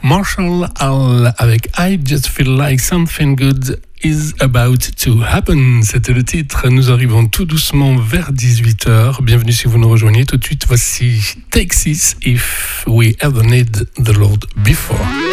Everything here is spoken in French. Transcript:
Marshall Hall avec I Just Feel Like Something Good is About to Happen. C'était le titre. Nous arrivons tout doucement vers 18h. Bienvenue si vous nous rejoignez. Tout de suite, voici Take This If We Ever Need the Lord Before.